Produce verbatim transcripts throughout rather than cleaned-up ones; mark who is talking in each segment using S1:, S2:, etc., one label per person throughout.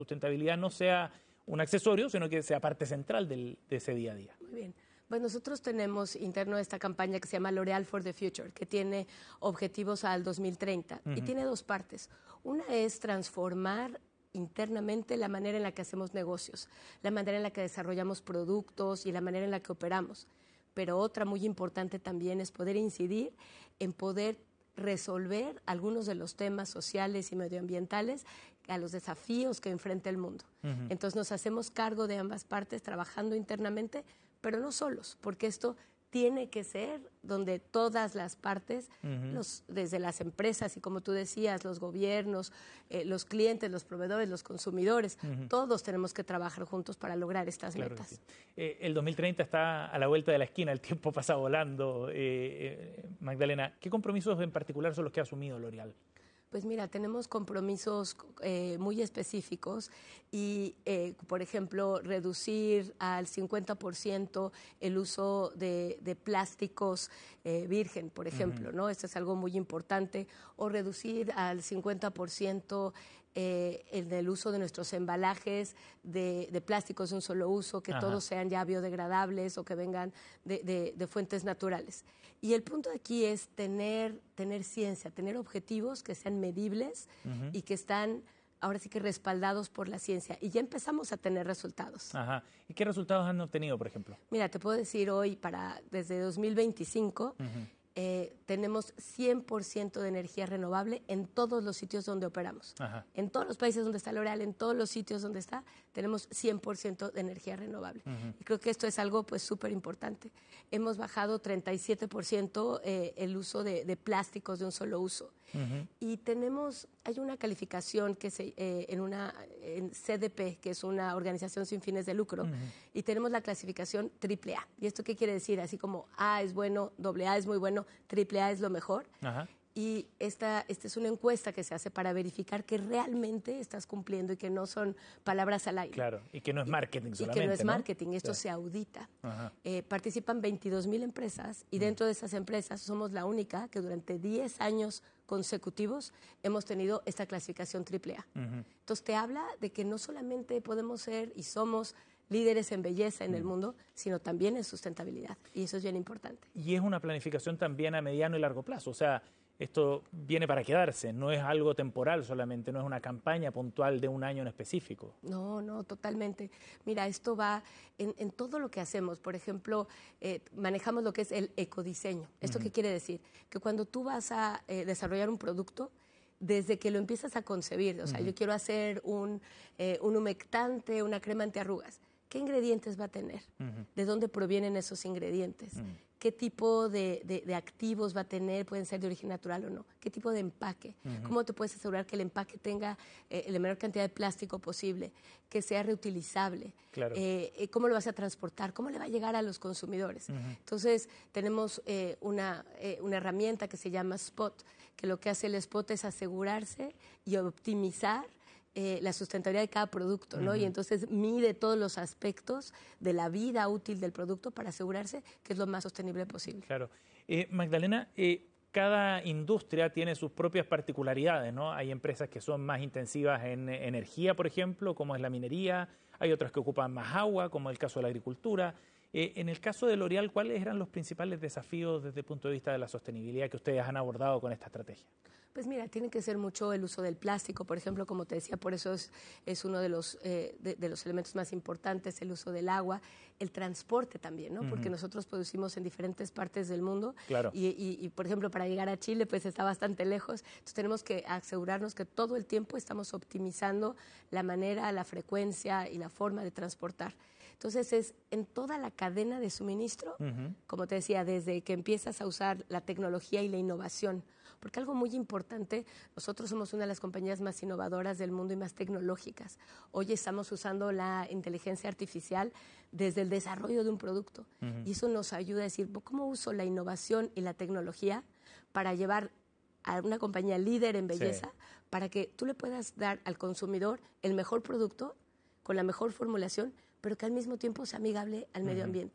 S1: sustentabilidad no sea un accesorio, sino que sea parte central del, de ese día a día.
S2: Muy bien. Pues nosotros tenemos interno esta campaña que se llama L'Oréal for the Future, que tiene objetivos al dos mil treinta uh-huh. y tiene dos partes. Una es transformar internamente la manera en la que hacemos negocios, la manera en la que desarrollamos productos y la manera en la que operamos. Pero otra muy importante también es poder incidir en poder resolver algunos de los temas sociales y medioambientales a los desafíos que enfrenta el mundo. Uh-huh. Entonces nos hacemos cargo de ambas partes trabajando internamente, pero no solos, porque esto tiene que ser donde todas las partes, uh-huh. los, desde las empresas y como tú decías, los gobiernos, eh, los clientes, los proveedores, los consumidores, uh-huh. todos tenemos que trabajar juntos para lograr estas
S1: claro
S2: metas.
S1: Sí. Eh, el dos mil treinta está a la vuelta de la esquina, el tiempo pasa volando. Eh, eh, Magdalena, ¿qué compromisos en particular son los que ha asumido L'Oréal?
S2: Pues mira, tenemos compromisos eh, muy específicos y, eh, por ejemplo, reducir al cincuenta por ciento el uso de, de plásticos eh, virgen, por ejemplo, uh-huh. ¿no? Esto es algo muy importante. O reducir al cincuenta por ciento eh, el, el uso de nuestros embalajes de, de plásticos de un solo uso, que Ajá. todos sean ya biodegradables o que vengan de, de, de fuentes naturales. Y el punto aquí es tener, tener ciencia, tener objetivos que sean medibles uh-huh. y que están ahora sí que respaldados por la ciencia. Y ya empezamos a tener resultados.
S1: Ajá. ¿Y qué resultados han obtenido, por ejemplo?
S2: Mira, te puedo decir hoy, para desde dos mil veinticinco, uh-huh. eh, tenemos cien por ciento de energía renovable en todos los sitios donde operamos. Ajá. En todos los países donde está L'Oréal, en todos los sitios donde está, tenemos cien por ciento de energía renovable. Uh-huh. Y creo que esto es algo pues súper importante. Hemos bajado treinta y siete por ciento eh, el uso de, de plásticos de un solo uso. Uh-huh. Y tenemos, hay una calificación que se, eh, en una en C D P, que es una organización sin fines de lucro, uh-huh. y tenemos la clasificación triple A. ¿Y esto qué quiere decir? Así como A es bueno, doble A es muy bueno, triple A es lo mejor. Uh-huh. Y esta, esta es una encuesta que se hace para verificar que realmente estás cumpliendo y que no son palabras al aire.
S1: Claro, y que no es marketing
S2: y,
S1: solamente,
S2: y que no es
S1: ¿no?
S2: marketing, esto claro. se audita. Eh, participan veintidós mil empresas y dentro de esas empresas somos la única que durante diez años consecutivos hemos tenido esta clasificación triple A. Uh-huh. Entonces te habla de que no solamente podemos ser y somos líderes en belleza en el mundo, sino también en sustentabilidad. Y eso es bien importante.
S1: Y es una planificación también a mediano y largo plazo. O sea, esto viene para quedarse, no es algo temporal solamente, no es una campaña puntual de un año en específico.
S2: No, no, totalmente. Mira, esto va en, en todo lo que hacemos. Por ejemplo, eh, manejamos lo que es el ecodiseño. ¿Esto uh-huh. qué quiere decir? Que cuando tú vas a eh, desarrollar un producto, desde que lo empiezas a concebir, o sea, uh-huh. yo quiero hacer un, eh, un humectante, una crema antiarrugas, ¿qué ingredientes va a tener? Uh-huh. ¿De dónde provienen esos ingredientes? Uh-huh. ¿Qué tipo de, de, de activos va a tener? ¿Pueden ser de origen natural o no? ¿Qué tipo de empaque? Uh-huh. ¿Cómo te puedes asegurar que el empaque tenga eh, la menor cantidad de plástico posible? Que sea reutilizable.
S1: Claro.
S2: Eh, ¿Cómo lo vas a transportar? ¿Cómo le va a llegar a los consumidores? Uh-huh. Entonces, tenemos eh, una, eh, una herramienta que se llama Spot, que lo que hace el Spot es asegurarse y optimizar Eh, la sustentabilidad de cada producto, ¿no? Uh-huh. Y entonces mide todos los aspectos de la vida útil del producto para asegurarse que es lo más sostenible posible.
S1: Claro. Eh, Magdalena, eh, cada industria tiene sus propias particularidades, ¿no? Hay empresas que son más intensivas en energía, por ejemplo, como es la minería, hay otras que ocupan más agua, como el caso de la agricultura. Eh, en el caso de L'Oréal, ¿cuáles eran los principales desafíos desde el punto de vista de la sostenibilidad que ustedes han abordado con esta estrategia?
S2: Pues mira, tiene que ser mucho el uso del plástico, por ejemplo, como te decía, por eso es, es uno de los, eh, de, de los elementos más importantes, el uso del agua, el transporte también, ¿no? Uh-huh. Porque nosotros producimos en diferentes partes del mundo
S1: claro.
S2: y, y, y, por ejemplo, para llegar a Chile, pues está bastante lejos, entonces tenemos que asegurarnos que todo el tiempo estamos optimizando la manera, la frecuencia y la forma de transportar. Entonces es en toda la cadena de suministro, uh-huh. como te decía, desde que empiezas a usar la tecnología y la innovación. Porque algo muy importante, nosotros somos una de las compañías más innovadoras del mundo y más tecnológicas. Hoy estamos usando la inteligencia artificial desde el desarrollo de un producto. Uh-huh. Y eso nos ayuda a decir, ¿cómo uso la innovación y la tecnología para llevar a una compañía líder en belleza, sí. para que tú le puedas dar al consumidor el mejor producto, con la mejor formulación, pero que al mismo tiempo sea amigable al medio uh-huh. ambiente?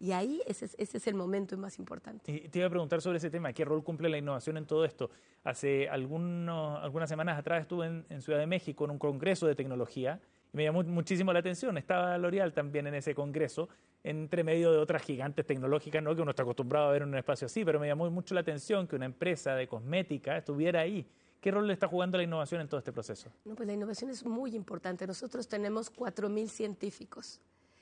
S2: Y ahí ese es, ese es el momento más importante.
S1: Y te iba a preguntar sobre ese tema, ¿qué rol cumple la innovación en todo esto? Hace algunos, algunas semanas atrás estuve en, en Ciudad de México en un congreso de tecnología y me llamó muchísimo la atención. Estaba L'Oréal también en ese congreso, entre medio de otras gigantes tecnológicas, ¿no?, que uno está acostumbrado a ver en un espacio así, pero me llamó mucho la atención que una empresa de cosmética estuviera ahí. ¿Qué rol le está jugando la innovación en todo este proceso?
S2: No, pues la innovación es muy importante. Nosotros tenemos cuatro mil científicos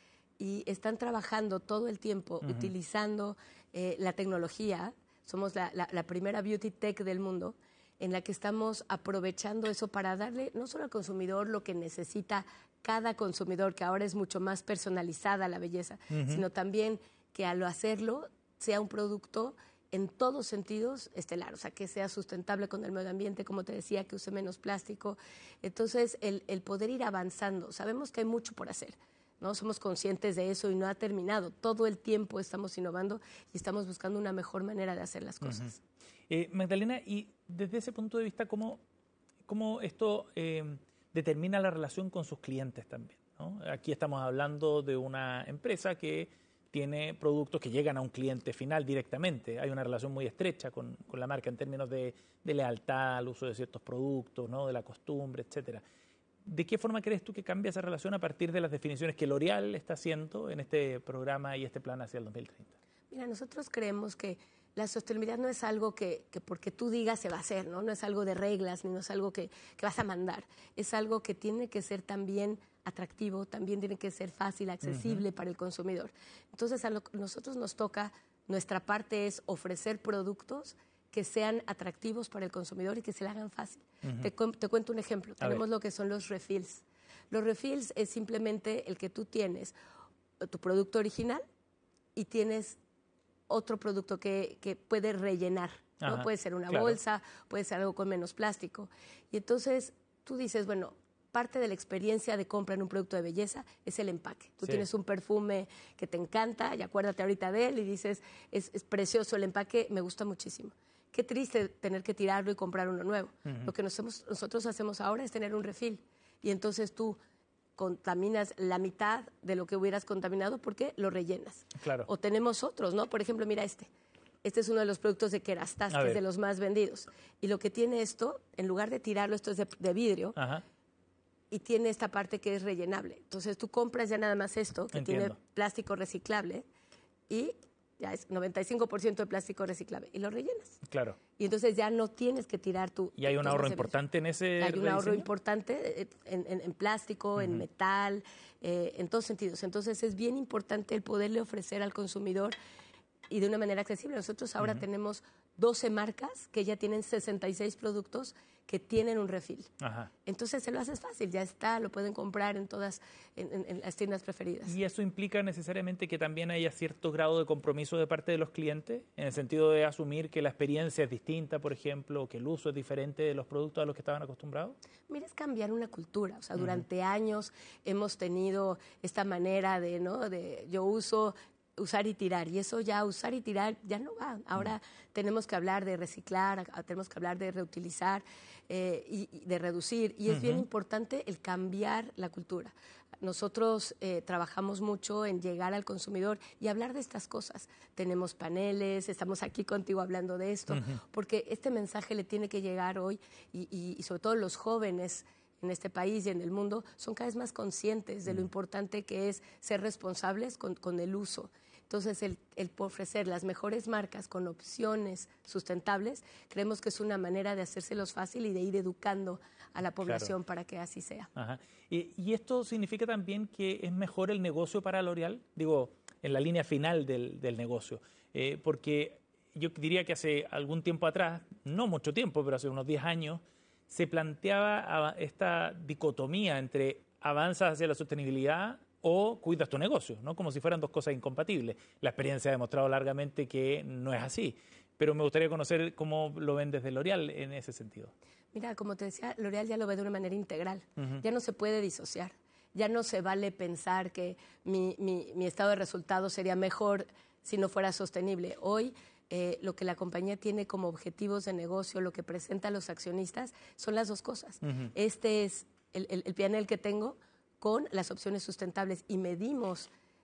S2: y están trabajando todo el tiempo uh-huh. utilizando eh, la tecnología. Somos la, la, la primera beauty tech del mundo en la que estamos aprovechando eso para darle no solo al consumidor lo que necesita cada consumidor, que ahora es mucho más personalizada la belleza, uh-huh. sino también que al hacerlo sea un producto en todos sentidos estelar, o sea, que sea sustentable con el medio ambiente, como te decía, que use menos plástico. Entonces, el, el poder ir avanzando, sabemos que hay mucho por hacer, ¿no? Somos conscientes de eso y no ha terminado. Todo el tiempo estamos innovando y estamos buscando una mejor manera de hacer las cosas.
S1: Uh-huh. eh, Magdalena, y desde ese punto de vista, ¿cómo, cómo esto eh, determina la relación con sus clientes también, ¿no? Aquí estamos hablando de una empresa que tiene productos que llegan a un cliente final directamente. Hay una relación muy estrecha con, con la marca en términos de, de lealtad al uso de ciertos productos, ¿no?, de la costumbre, etcétera. ¿De qué forma crees tú que cambia esa relación a partir de las definiciones que L'Oréal está haciendo en este programa y este plan hacia el dos mil treinta?
S2: Mira, nosotros creemos que la sostenibilidad no es algo que, que porque tú digas se va a hacer, ¿no? No es algo de reglas, ni no es algo que, que vas a mandar. Es algo que tiene que ser también atractivo, también tiene que ser fácil, accesible uh-huh. para el consumidor. Entonces, a lo, nosotros nos toca, nuestra parte es ofrecer productos que sean atractivos para el consumidor y que se le hagan fácil. Uh-huh. Te, te cuento un ejemplo. A Tenemos ver. lo que son los refills. Los refills es simplemente el que tú tienes tu producto original y tienes otro producto que, que puede rellenar, ¿no? Ajá, puede ser una claro. bolsa, puede ser algo con menos plástico. Y entonces tú dices, bueno, parte de la experiencia de compra en un producto de belleza es el empaque. Tú sí. tienes un perfume que te encanta y acuérdate ahorita de él y dices, es, es precioso el empaque, me gusta muchísimo. Qué triste tener que tirarlo y comprar uno nuevo. Uh-huh. Lo que nos hemos, nosotros hacemos ahora es tener un refill. Y entonces tú contaminas la mitad de lo que hubieras contaminado porque lo rellenas.
S1: Claro.
S2: O tenemos otros, ¿no? Por ejemplo, mira este. Este es uno de los productos de Kerastase, que es de los más vendidos. Y lo que tiene esto, en lugar de tirarlo, esto es de, de vidrio, Ajá. y tiene esta parte que es rellenable. Entonces tú compras ya nada más esto, que Entiendo. tiene plástico reciclable, y ya es noventa y cinco por ciento de plástico reciclable, y lo rellenas.
S1: Claro.
S2: Y entonces ya no tienes que tirar tu...
S1: ¿Y hay un ahorro importante en ese
S2: Hay un ahorro importante en, en, en plástico, uh-huh. en metal, eh, en todos sentidos. Entonces es bien importante el poderle ofrecer al consumidor y de una manera accesible. Nosotros ahora uh-huh. tenemos doce marcas que ya tienen sesenta y seis productos que tienen un refill. Ajá. Entonces se lo haces fácil, ya está, lo pueden comprar en todas, en, en, en las tiendas preferidas.
S1: ¿Y eso implica necesariamente que también haya cierto grado de compromiso de parte de los clientes, en el sentido de asumir que la experiencia es distinta, por ejemplo, o que el uso es diferente de los productos a los que estaban acostumbrados?
S2: Mira, es cambiar una cultura. O sea, uh-huh. durante años hemos tenido esta manera de, ¿no? de yo uso... usar y tirar, y eso ya, usar y tirar, ya no va. Ahora mm. tenemos que hablar de reciclar, tenemos que hablar de reutilizar eh, y, y de reducir, y es uh-huh. bien importante el cambiar la cultura. Nosotros eh, trabajamos mucho en llegar al consumidor y hablar de estas cosas. Tenemos paneles, estamos aquí contigo hablando de esto, uh-huh. porque este mensaje le tiene que llegar hoy, y, y, y sobre todo los jóvenes en este país y en el mundo son cada vez más conscientes de lo importante que es ser responsables con, con el uso. Entonces, el, el ofrecer las mejores marcas con opciones sustentables, creemos que es una manera de hacérselos fácil y de ir educando a la población claro. para que así sea.
S1: Ajá. ¿Y, ¿Y esto significa también que es mejor el negocio para L'Oréal? Digo, en la línea final del, del negocio. Eh, porque yo diría que hace algún tiempo atrás, no mucho tiempo, pero hace unos diez años, se planteaba esta dicotomía entre avanzas hacia la sostenibilidad o cuidas tu negocio, ¿no? Como si fueran dos cosas incompatibles. La experiencia ha demostrado largamente que no es así, pero me gustaría conocer cómo lo ven desde L'Oréal en ese sentido.
S2: Mira, como te decía, L'Oréal ya lo ve de una manera integral, uh-huh. ya no se puede disociar, ya no se vale pensar que mi, mi, mi estado de resultados sería mejor si no fuera sostenible. Hoy eh, lo que la compañía tiene como objetivos de negocio, lo que presenta a los accionistas, son las dos cosas. Uh-huh. Este es el, el, el panel que tengo con las opciones sustentables y medimos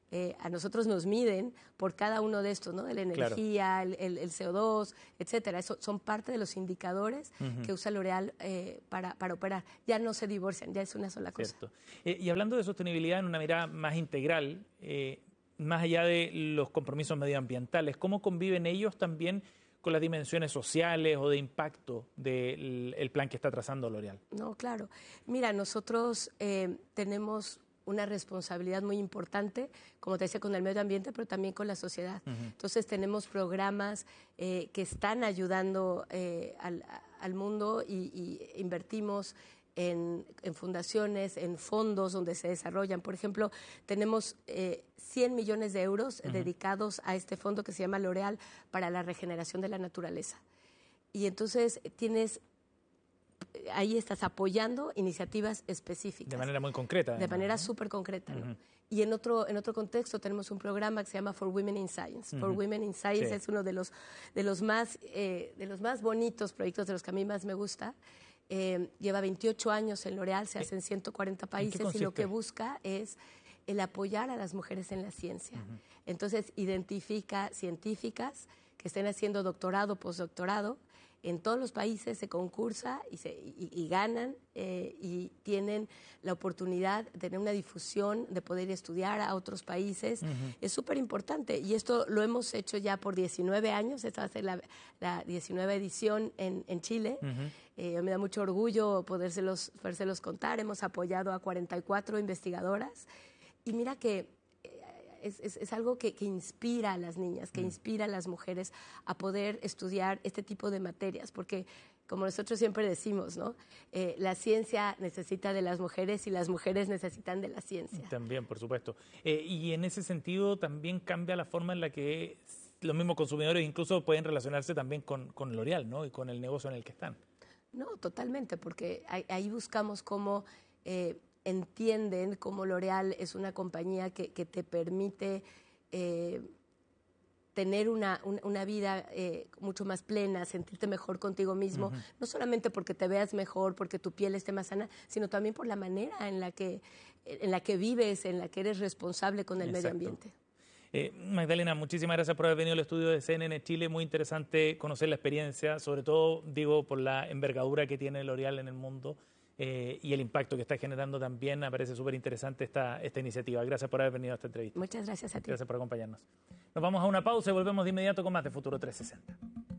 S2: Eh, a nosotros nos miden por cada uno de estos, ¿no? De la energía, claro. el, el, el C O dos, etcétera. Eso son parte de los indicadores uh-huh. que usa L'Oréal eh, para, para operar. Ya no se divorcian, ya es una sola cosa.
S1: Cierto. Eh, y hablando de sostenibilidad en una mirada más integral, eh, más allá de los compromisos medioambientales, ¿cómo conviven ellos también con las dimensiones sociales o de impacto del el plan que está trazando L'Oréal?
S2: No, claro. Mira, nosotros eh, tenemos una responsabilidad muy importante, como te decía, con el medio ambiente, pero también con la sociedad. Uh-huh. Entonces tenemos programas eh, que están ayudando eh, al, al mundo y, y invertimos en, en fundaciones, en fondos donde se desarrollan. Por ejemplo, tenemos eh, cien millones de euros uh-huh. dedicados a este fondo que se llama L'Oréal para la regeneración de la naturaleza. Y entonces tienes... ahí estás apoyando iniciativas específicas.
S1: De manera muy concreta.
S2: De además, manera ¿no? súper concreta, ¿no? Uh-huh. Y en otro, en otro contexto tenemos un programa que se llama For Women in Science. Uh-huh. For Women in Science sí. es uno de los, de, los más, eh, de los más bonitos proyectos, de los que a mí más me gusta. Eh, lleva veintiocho años en L'Oréal, se hace en ciento cuarenta países y lo que busca es el apoyar a las mujeres en la ciencia. Uh-huh. Entonces, identifica científicas que estén haciendo doctorado, postdoctorado. En todos los países se concursa y, se, y, y ganan eh, y tienen la oportunidad de tener una difusión, de poder estudiar a otros países. Uh-huh. Es súper importante y esto lo hemos hecho ya por diecinueve años. Esta va a ser la, la diecinueva edición en, en Chile. Uh-huh. Eh, me da mucho orgullo podérselos, podérselos contar. Hemos apoyado a cuarenta y cuatro investigadoras y mira que Es, es, es algo que, que inspira a las niñas, que mm. inspira a las mujeres a poder estudiar este tipo de materias, porque como nosotros siempre decimos, ¿no? Eh, la ciencia necesita de las mujeres y las mujeres necesitan de la ciencia.
S1: También, por supuesto. Eh, y en ese sentido también cambia la forma en la que los mismos consumidores incluso pueden relacionarse también con, con L'Oréal, ¿no? Y con el negocio en el que están.
S2: No, totalmente, porque ahí, ahí buscamos cómo... Eh, entienden cómo L'Oréal es una compañía que, que te permite eh, tener una, una, una vida eh, mucho más plena, sentirte mejor contigo mismo, uh-huh. no solamente porque te veas mejor, porque tu piel esté más sana, sino también por la manera en la que, en la que vives, en la que eres responsable con el Exacto. medio ambiente.
S1: Eh, Magdalena, muchísimas gracias por haber venido al estudio de C N N Chile. Muy interesante conocer la experiencia, sobre todo, digo, por la envergadura que tiene L'Oréal en el mundo. Eh, y el impacto que está generando también. Me parece súper interesante esta, esta iniciativa. Gracias por haber venido a esta entrevista.
S2: Muchas gracias a ti.
S1: Gracias por acompañarnos. Nos vamos a una pausa y volvemos de inmediato con más de Futuro trescientos sesenta.